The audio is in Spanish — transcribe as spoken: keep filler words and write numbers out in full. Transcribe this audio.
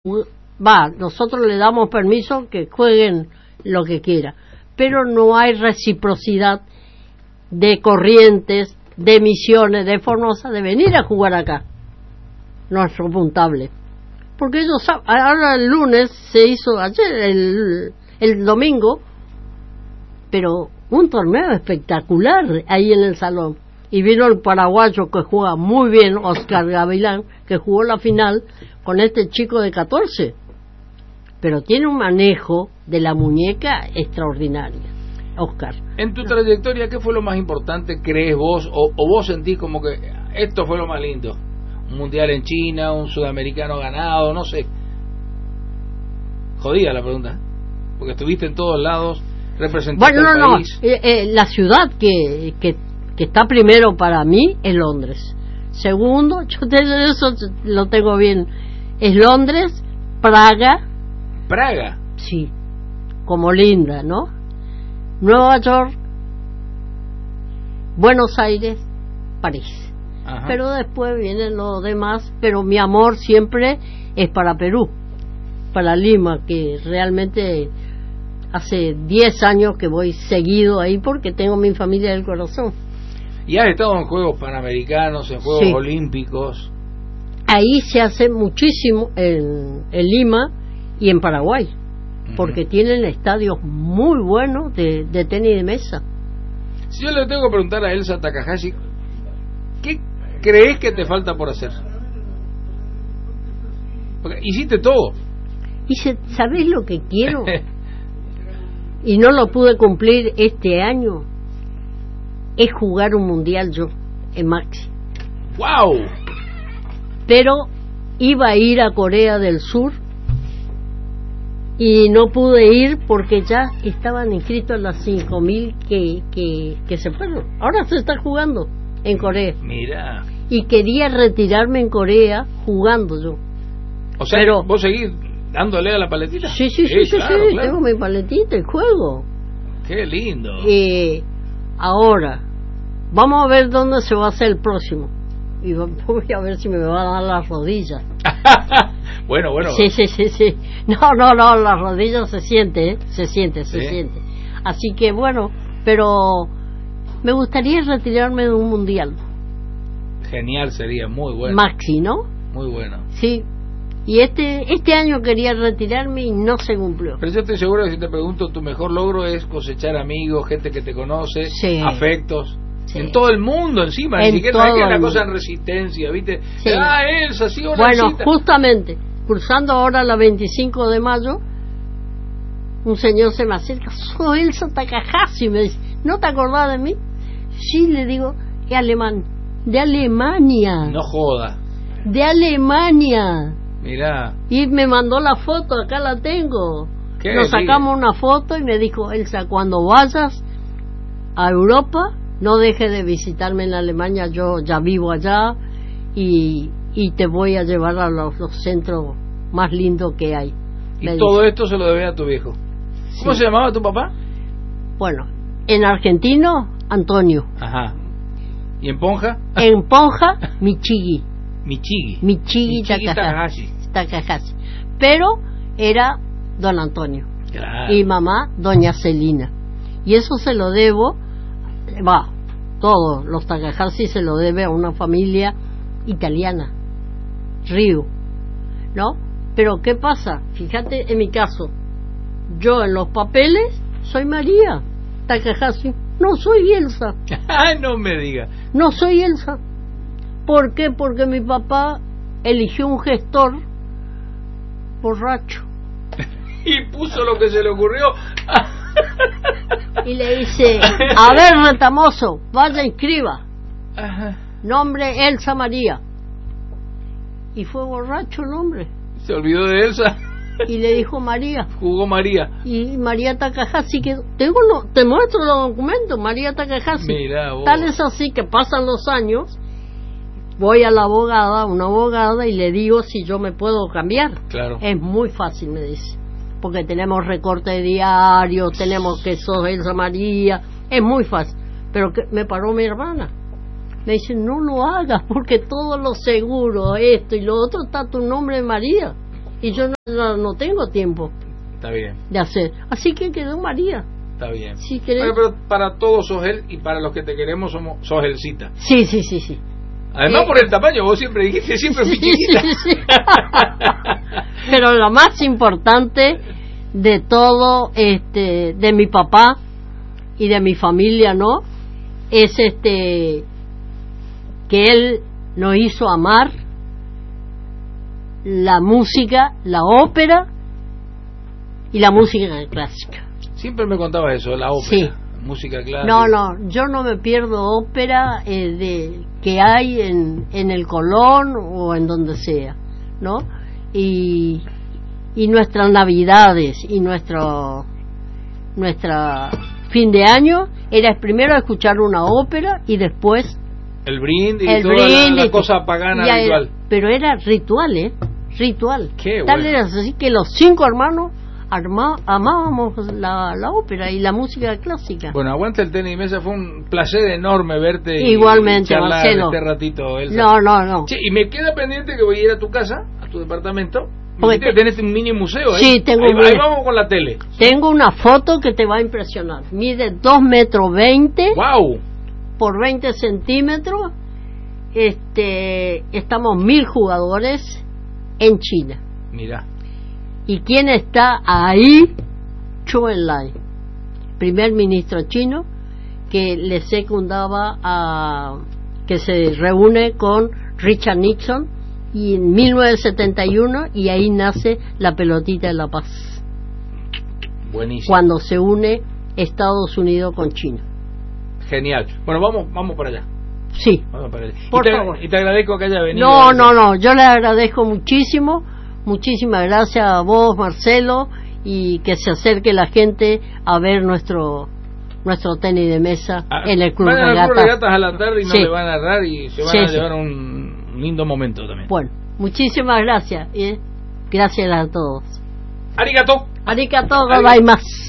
va, nosotros le damos permiso que jueguen lo que quiera, pero no hay reciprocidad de Corrientes, de Misiones, de Formosa, de venir a jugar acá, nuestro puntable. Porque ellos saben, ahora el lunes se hizo, ayer, el, el domingo, pero un torneo espectacular ahí en el salón. Y vino el paraguayo que juega muy bien, Oscar Gavilán, que jugó la final con este chico de catorce. Pero tiene un manejo de la muñeca extraordinario, Oscar. En tu trayectoria, ¿qué fue lo más importante, crees vos, o, o vos sentís como que esto fue lo más lindo? Un mundial en China, un sudamericano ganado, no sé. Jodida la pregunta, porque estuviste en todos lados, representaste bueno, no, al país. No, eh, eh, la ciudad que, que, que está primero para mí es Londres. Segundo, yo te, eso lo tengo bien, es Londres, Praga. Praga. Sí, como linda, ¿no? Nueva York, Buenos Aires, París. Ajá. Pero después vienen los demás, pero mi amor siempre es para Perú, para Lima, que realmente hace diez años que voy seguido ahí porque tengo mi familia del corazón. ¿Y has estado en Juegos Panamericanos, en Juegos sí. Olímpicos? Ahí se hace muchísimo en, en Lima y en Paraguay, porque uh-huh. tienen estadios muy buenos de, de tenis de mesa. Si yo le tengo que preguntar a Elsa Takahashi, ¿qué crees que te falta por hacer? Porque hiciste todo. Hice, ¿sabés lo que quiero? Y no lo pude cumplir este año. Es jugar un mundial yo, en Maxi. ¡Wow! Pero iba a ir a Corea del Sur y no pude ir porque ya estaban inscritos las cinco mil que, que, que se fueron. Ahora se está jugando en Corea. Mira. Y quería retirarme en Corea jugando yo. O sea, pero, ¿vos seguís dándole a la paletita? Sí, sí, sí, sí, claro, sí, claro. tengo mi paletita y juego. Qué lindo. Eh, ahora, vamos a ver dónde se va a hacer el próximo. Y voy a ver si me va a dar las rodillas. Bueno, bueno. Sí, sí, sí, sí. No, no, no, las rodillas se siente, ¿eh? Se siente, se ¿Sí? siente. Así que bueno, pero me gustaría retirarme de un mundial. Genial sería, muy bueno. Maxi, ¿no? Muy bueno. Sí. Y este este año quería retirarme y no se cumplió. Pero yo estoy seguro que si te pregunto, tu mejor logro es cosechar amigos, gente que te conoce, sí. afectos. Sí. En todo el mundo encima, en ni siquiera es que la mundo. cosa en Resistencia, ¿viste? Sí. Ah, Elsa, sí, una Bueno, cita. justamente, cruzando ahora la veinticinco de mayo, un señor se me acerca, soy Elsa Takahashi, me dice, ¿no te acordás de mí? Sí, le digo, es alemán, de Alemania. No joda. De Alemania. Mirá. Y me mandó la foto, acá la tengo. Nos sacamos una foto y me dijo, Elsa, cuando vayas a Europa, no dejes de visitarme en Alemania, yo ya vivo allá y, y te voy a llevar a los, los centros más lindos que hay. Y todo esto se lo debe a tu viejo. ¿Cómo sí. se llamaba tu papá? Bueno, en argentino, Antonio. Ajá. ¿Y en Ponja? En Ponja, Michigi. Michigi. Michigi, Michigi Takahashi. Takahashi. Pero era don Antonio. Claro. Y mamá, doña Celina. Y eso se lo debo, va, todos los Takahashi se lo debe a una familia italiana, Río, ¿no? Pero ¿qué pasa? Fíjate en mi caso, yo en los papeles soy María Takahashi, no soy Elsa. Ay, no me diga. No soy Elsa. ¿Por qué? Porque mi papá eligió un gestor borracho. Y puso lo que se le ocurrió. Y le dice, a ver, retamoso, vaya, inscriba. Ajá. Nombre Elsa María. Y fue borracho el hombre. Se olvidó de Elsa. Y le dijo María. Jugó María. Y María Takahashi, que tengo lo, te muestro los documentos, María Takahashi. Mirá vos. Tal es así que pasan los años, voy a la abogada, una abogada, y le digo si yo me puedo cambiar. Claro. Es muy fácil, me dice. Porque tenemos recorte de diario, tenemos que sos Elsa María, es muy fácil. Pero que me paró mi hermana. Me dice, no lo hagas porque todo lo seguro, esto y lo otro, está tu nombre de María. y yo no, no, no tengo tiempo Está bien. de hacer. Así que quedó María. Está bien. Si querés... Bueno, pero para todos sos él y para los que te queremos somos sos Elcita. Sí, sí, sí, sí. Además eh... por el tamaño, vos siempre dijiste, siempre fui sí, chiquita. sí, sí. Pero lo más importante de todo, este, de mi papá y de mi familia, ¿no? Es este, que él nos hizo amar la música, la ópera y la música clásica. Siempre me contabas eso, la ópera, sí. música clásica. No, no, yo no me pierdo ópera eh, de que hay en, en el Colón o en donde sea, ¿no? Y, y nuestras navidades y nuestro nuestra fin de año era primero escuchar una ópera y después el brindis el y toda brindis, la, la cosa pagana ya, ritual. Pero era ritual, ¿eh? Ritual. Qué Tal bueno. era así que los cinco hermanos arma, amábamos la, la ópera y la música clásica. Bueno, aguanta el tenis de mesa, fue un placer enorme verte. Igualmente, y charlar Marcelo. Este ratito, Elsa. No, no, no. Che, y me queda pendiente que voy a ir a tu casa, a tu departamento. Oye, Te, tenés un mini museo, ¿eh? Sí, tengo ahí, un ahí vamos con la tele. Tengo una foto que te va a impresionar. Mide dos metros veinte ¡Wow! por veinte centímetros. Este, estamos mil jugadores en China. Mira. ¿Y quién está ahí? Zhou Enlai, primer ministro chino, que le secundaba a, que se reúne con Richard Nixon y en mil novecientos setenta y uno, y ahí nace la pelotita de la paz. Buenísimo. Cuando se une Estados Unidos con China. Genial. Bueno, vamos vamos para allá. Sí. Vamos para allá. Por y, te, favor. y te agradezco que haya venido. No, no, no. Yo le agradezco muchísimo. Muchísimas gracias a vos, Marcelo, y que se acerque la gente a ver nuestro nuestro tenis de mesa Ah, en el Club Regatas. Van a Club Regatas a la tarde y sí. no le van a errar y se van sí, a sí. llevar un lindo momento también. Bueno, muchísimas gracias. ¿eh? Gracias a todos. Arigato. Arigatou gozaimasu.